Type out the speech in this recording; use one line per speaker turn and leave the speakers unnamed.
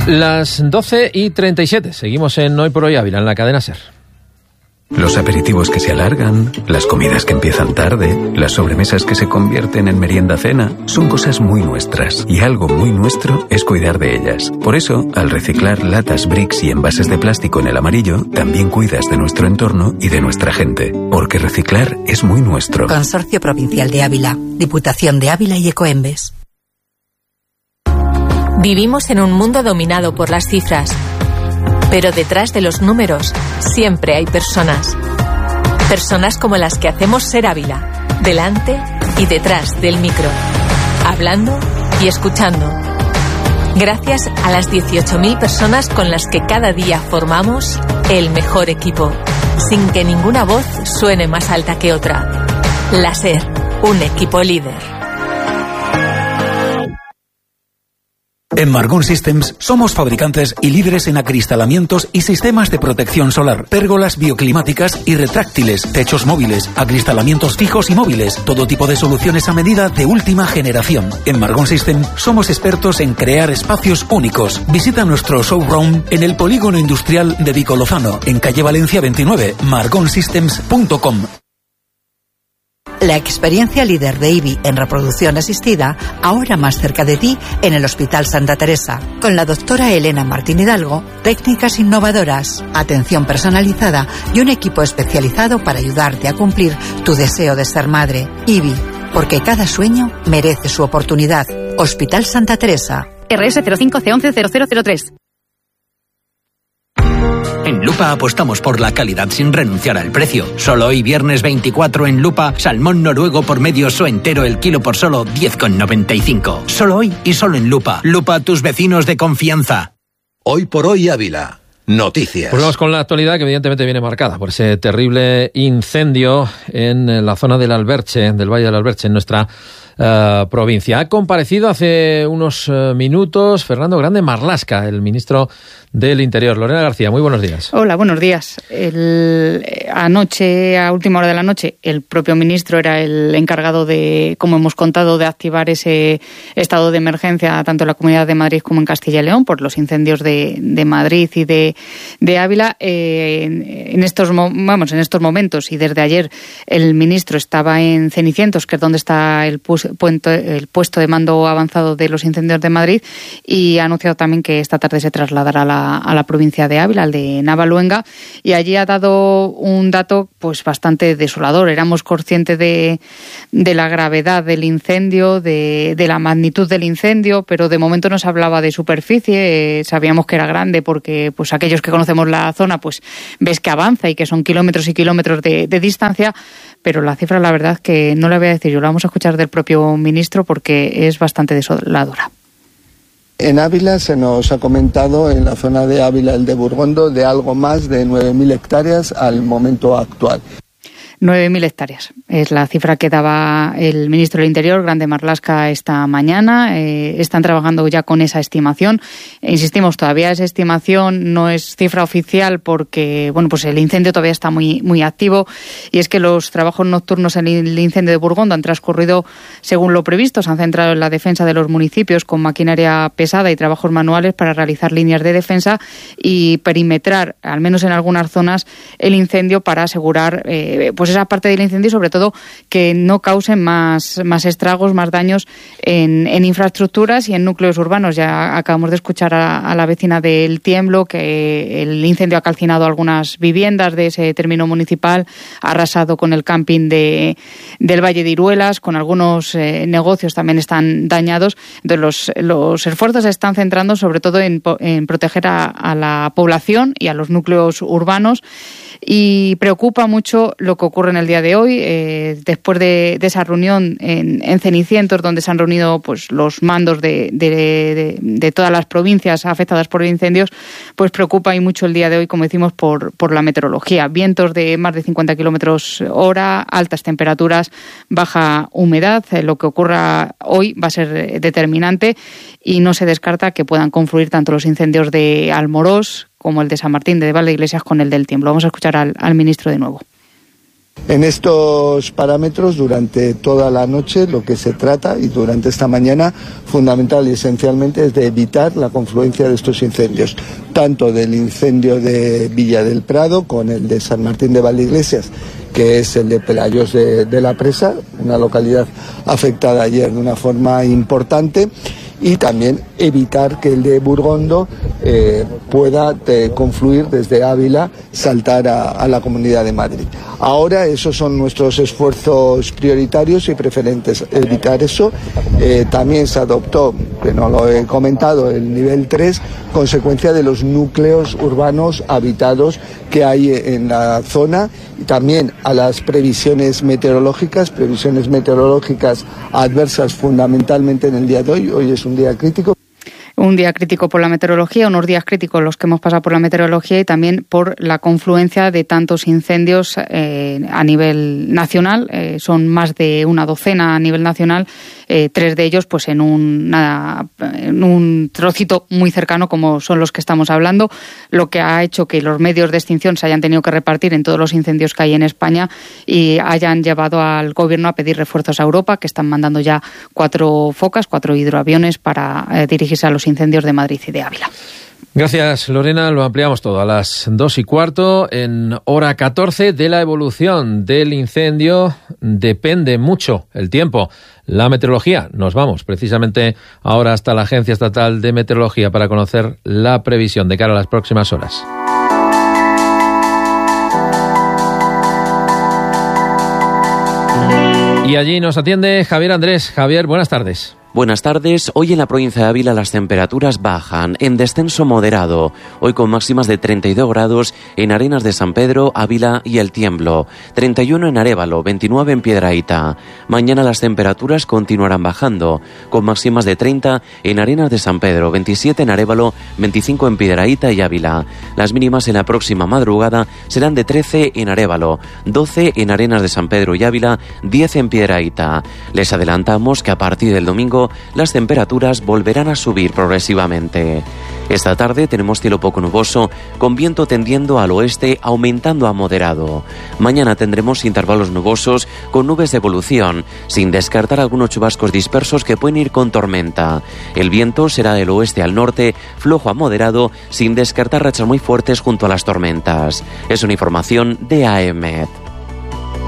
Las 12:37. Seguimos en Hoy por Hoy Ávila, en la cadena SER.
Los aperitivos que se alargan, las comidas que empiezan tarde, las sobremesas que se convierten en merienda-cena, son cosas muy nuestras. Y algo muy nuestro es cuidar de ellas. Por eso, al reciclar latas, bricks y envases de plástico en el amarillo, también cuidas de nuestro entorno y de nuestra gente. Porque reciclar es muy nuestro.
Consorcio Provincial de Ávila, Diputación de Ávila y Ecoembes.
Vivimos en un mundo dominado por las cifras. Pero detrás de los números siempre hay personas. Personas como las que hacemos SER Ávila, delante y detrás del micro, hablando y escuchando. Gracias a las 18.000 personas con las que cada día formamos el mejor equipo, sin que ninguna voz suene más alta que otra. La SER, un equipo líder.
En Margón Systems somos fabricantes y líderes en acristalamientos y sistemas de protección solar, pérgolas bioclimáticas y retráctiles, techos móviles, acristalamientos fijos y móviles, todo tipo de soluciones a medida de última generación. En Margón Systems somos expertos en crear espacios únicos. Visita nuestro showroom en el Polígono Industrial de Vico Lozano, en calle Valencia 29, margonsystems.com.
La experiencia líder de IBI en reproducción asistida, ahora más cerca de ti en el Hospital Santa Teresa, con la doctora Elena Martín Hidalgo, técnicas innovadoras, atención personalizada y un equipo especializado para ayudarte a cumplir tu deseo de ser madre. IBI, porque cada sueño merece su oportunidad. Hospital Santa Teresa.
RS 05C110003.
En Lupa apostamos por la calidad sin renunciar al precio. Solo hoy viernes 24 en Lupa, salmón noruego por medio o entero el kilo por solo 10,95. Solo hoy y solo en Lupa. Lupa, tus vecinos de confianza.
Hoy por Hoy Ávila. Noticias.
Pues vamos con la actualidad, que evidentemente viene marcada por ese terrible incendio en la zona del Alberche, del Valle del Alberche, en nuestra provincia. Ha comparecido hace unos minutos Fernando Grande Marlaska, el ministro del Interior. Lorena García, muy buenos días.
Hola, buenos días. Anoche, a última hora de la noche, el propio ministro era el encargado de, como hemos contado, de activar ese estado de emergencia tanto en la Comunidad de Madrid como en Castilla y León por los incendios de Madrid y de Ávila. En estos momentos y desde ayer el ministro estaba en Cenicientos, que es donde está el puesto de mando avanzado de los incendios de Madrid, y ha anunciado también que esta tarde se trasladará a la provincia de Ávila, al de Navaluenga, y allí ha dado un dato pues bastante desolador. Éramos conscientes de la gravedad del incendio, de la magnitud del incendio, pero de momento no se hablaba de superficie. Sabíamos que era grande porque pues aquellos que conocemos la zona pues ves que avanza y que son kilómetros y kilómetros de distancia, pero la cifra la verdad que no la voy a decir yo, la vamos a escuchar del propio ministro porque es bastante desoladora.
En Ávila se nos ha comentado, en la zona de Ávila, el de Burgondo, de algo más de 9.000 hectáreas al momento actual.
9.000 hectáreas. Es la cifra que daba el ministro del Interior, Grande Marlaska, esta mañana. Están trabajando ya con esa estimación. Insistimos, todavía esa estimación no es cifra oficial porque, bueno, pues el incendio todavía está muy, muy activo. Y es que los trabajos nocturnos en el incendio de Burgondo han transcurrido según lo previsto. Se han centrado en la defensa de los municipios con maquinaria pesada y trabajos manuales para realizar líneas de defensa y perimetrar, al menos en algunas zonas, el incendio para asegurar, pues esa parte del incendio y sobre todo que no causen más estragos, más daños en infraestructuras y en núcleos urbanos. Ya acabamos de escuchar a la vecina del Tiemblo que el incendio ha calcinado algunas viviendas de ese término municipal, ha arrasado con el camping del Valle de Iruelas, con algunos negocios también están dañados. Entonces los esfuerzos se están centrando sobre todo en proteger a la población y a los núcleos urbanos, y preocupa mucho lo que ocurre en el día de hoy, después de esa reunión en Cenicientos, donde se han reunido pues los mandos de todas las provincias afectadas por incendios. Pues preocupa y mucho el día de hoy, como decimos, por la meteorología. Vientos de más de 50 kilómetros hora, altas temperaturas, baja humedad. Lo que ocurra hoy va a ser determinante y no se descarta que puedan confluir tanto los incendios de Almorós como el de San Martín de Valdeiglesias con el del Tiemblo. Vamos a escuchar al ministro de nuevo.
En estos parámetros, durante toda la noche, lo que se trata, y durante esta mañana, fundamental y esencialmente, es de evitar la confluencia de estos incendios, tanto del incendio de Villa del Prado con el de San Martín de Valdeiglesias, que es el de Pelayos de la Presa, una localidad afectada ayer de una forma importante, y también evitar que el de Burgondo pueda confluir desde Ávila, saltar a la Comunidad de Madrid. Ahora esos son nuestros esfuerzos prioritarios y preferentes, evitar eso. También se adoptó, que no lo he comentado, el nivel 3, consecuencia de los núcleos urbanos habitados que hay en la zona, y también a las previsiones meteorológicas adversas fundamentalmente en el día de hoy. Hoy es un día crítico.
Un día crítico por la meteorología, unos días críticos los que hemos pasado por la meteorología y también por la confluencia de tantos incendios a nivel nacional. Son más de una docena a nivel nacional, 3 de ellos pues en un trocito muy cercano como son los que estamos hablando, lo que ha hecho que los medios de extinción se hayan tenido que repartir en todos los incendios que hay en España y hayan llevado al gobierno a pedir refuerzos a Europa, que están mandando ya 4 focas, 4 hidroaviones para dirigirse a los incendios de Madrid y de Ávila.
Gracias, Lorena. Lo ampliamos todo a las 2:15 en hora 14. De la evolución del incendio depende mucho el tiempo. La meteorología. Nos vamos precisamente ahora hasta la Agencia Estatal de Meteorología para conocer la previsión de cara a las próximas horas. Y allí nos atiende Javier Andrés. Javier, buenas tardes.
Buenas tardes. Hoy en la provincia de Ávila las temperaturas bajan en descenso moderado. Hoy con máximas de 32 grados en Arenas de San Pedro, Ávila y El Tiemblo. 31 en Arévalo, 29 en Piedrahita. Mañana las temperaturas continuarán bajando, con máximas de 30 en Arenas de San Pedro, 27 en Arévalo, 25 en Piedrahita y Ávila. Las mínimas en la próxima madrugada serán de 13 en Arévalo, 12 en Arenas de San Pedro y Ávila, 10 en Piedrahita. Les adelantamos que a partir del domingo las temperaturas volverán a subir progresivamente. Esta tarde tenemos cielo poco nuboso, con viento tendiendo al oeste, aumentando a moderado. Mañana tendremos intervalos nubosos con nubes de evolución, sin descartar algunos chubascos dispersos que pueden ir con tormenta. El viento será del oeste al norte, flojo a moderado, sin descartar rachas muy fuertes junto a las tormentas. Es una información de AEMET.